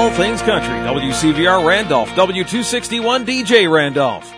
all things country. WCVR Randolph, W261 DJ Randolph.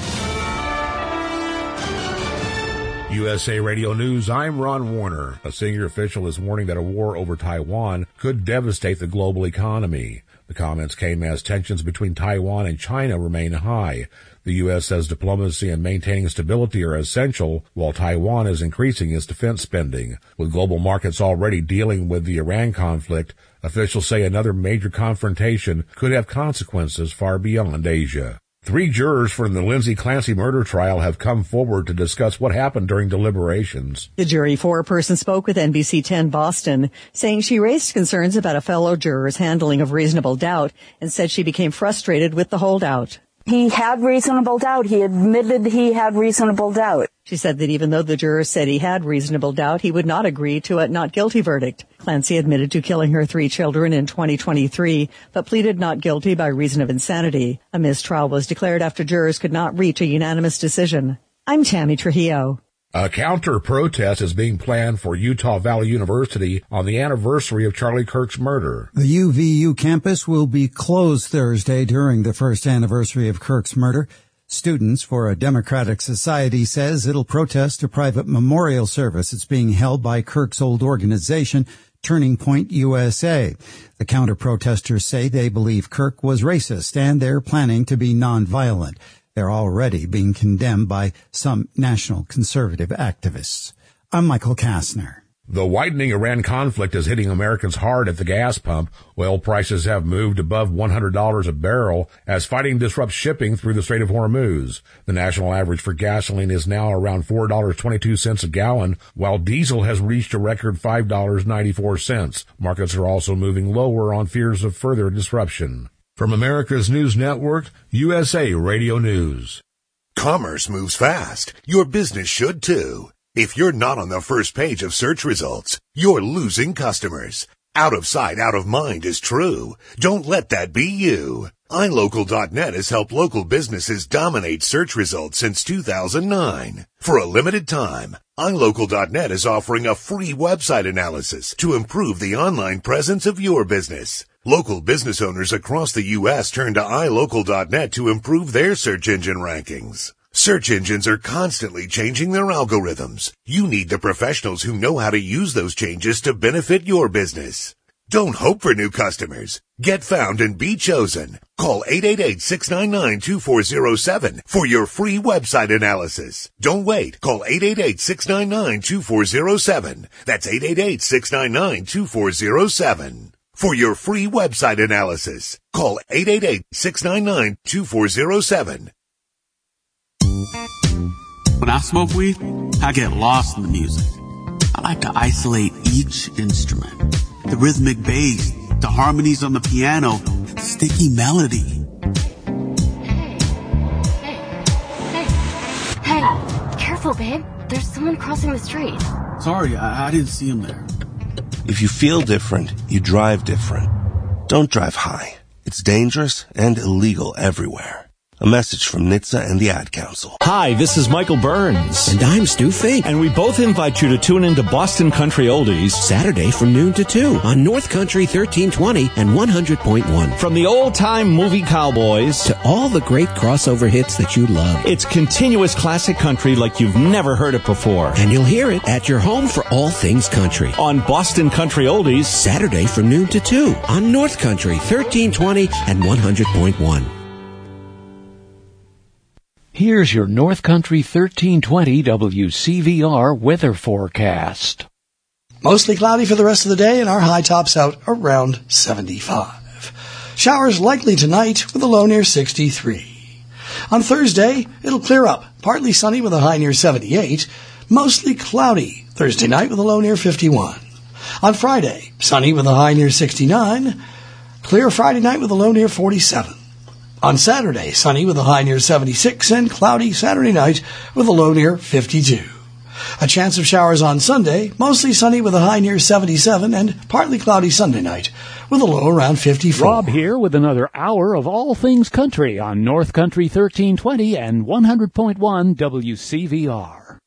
USA Radio News, I'm Ron Warner. A senior official is warning that a war over Taiwan could devastate the global economy. The comments came as tensions between Taiwan and China remain high. The U.S. says diplomacy and maintaining stability are essential, while Taiwan is increasing its defense spending. With global markets already dealing with the Iran conflict, officials say another major confrontation could have consequences far beyond Asia. 3 jurors from the Lindsay Clancy murder trial have come forward to discuss what happened during deliberations. The jury foreperson spoke with NBC 10 Boston, saying she raised concerns about a fellow juror's handling of reasonable doubt and said she became frustrated with the holdout. He had reasonable doubt. He admitted he had reasonable doubt. She said that even though the juror said he had reasonable doubt, he would not agree to a not guilty verdict. Clancy admitted to killing her 3 children in 2023, but pleaded not guilty by reason of insanity. A mistrial was declared after jurors could not reach a unanimous decision. I'm Tammy Trujillo. A counter-protest is being planned for Utah Valley University on the anniversary of Charlie Kirk's murder. The UVU campus will be closed Thursday during the first anniversary of Kirk's murder. Students for a Democratic Society says it'll protest a private memorial service. It's being held by Kirk's old organization, Turning Point USA. The counter-protesters say they believe Kirk was racist and they're planning to be nonviolent. They're already being condemned by some national conservative activists. I'm Michael Kastner. The widening Iran conflict is hitting Americans hard at the gas pump. Oil prices have moved above $100 a barrel as fighting disrupts shipping through the Strait of Hormuz. The national average for gasoline is now around $4.22 a gallon, while diesel has reached a record $5.94. Markets are also moving lower on fears of further disruption. From America's News Network, USA Radio News. Commerce moves fast. Your business should too. If you're not on the first page of search results, you're losing customers. Out of sight, out of mind is true. Don't let that be you. iLocal.net has helped local businesses dominate search results since 2009. For a limited time, iLocal.net is offering a free website analysis to improve the online presence of your business. Local business owners across the U.S. turn to iLocal.net to improve their search engine rankings. Search engines are constantly changing their algorithms. You need the professionals who know how to use those changes to benefit your business. Don't hope for new customers. Get found and be chosen. Call 888-699-2407 for your free website analysis. Don't wait. Call 888-699-2407. That's 888-699-2407. For your free website analysis, call 888-699-2407. When I smoke weed, I get lost in the music. I like to isolate each instrument. The rhythmic bass, the harmonies on the piano, the sticky melody. Hey, careful, babe. There's someone crossing the street. Sorry, I didn't see him there. If you feel different, you drive different. Don't drive high. It's dangerous and illegal everywhere. A message from NHTSA and the Ad Council. Hi, this is Michael Burns. And I'm Stu Fink. And we both invite you to tune into Boston Country Oldies Saturday from noon to 2 on North Country 1320 and 100.1. From the old-time movie cowboys to all the great crossover hits that you love. It's continuous classic country like you've never heard it before. And you'll hear it at your home for all things country. On Boston Country Oldies Saturday from noon to 2 on North Country 1320 and 100.1. Here's your North Country 1320 WCVR weather forecast. Mostly cloudy for the rest of the day, and our high tops out around 75. Showers likely tonight with a low near 63. On Thursday, it'll clear up, partly sunny with a high near 78. Mostly cloudy Thursday night with a low near 51. On Friday, sunny with a high near 69. Clear Friday night with a low near 47. On Saturday, sunny with a high near 76 and cloudy Saturday night with a low near 52. A chance of showers on Sunday, mostly sunny with a high near 77 and partly cloudy Sunday night with a low around 54. Rob here with another hour of all things country on North Country 1320 and 100.1 WCVR.